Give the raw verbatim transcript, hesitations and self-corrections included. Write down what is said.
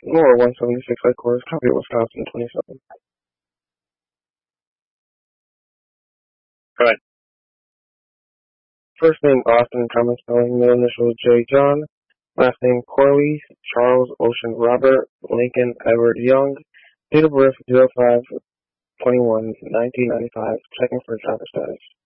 Lore one seventy-six Headquarters, Copy, Wisconsin, twenty-seven. Go ahead. First name Austin, common spelling, middle initials J. John. Last name Corley, Charles Ocean Robert, Lincoln Edward Young. Date of birth zero five twenty-one nineteen ninety-five. Checking for driver status.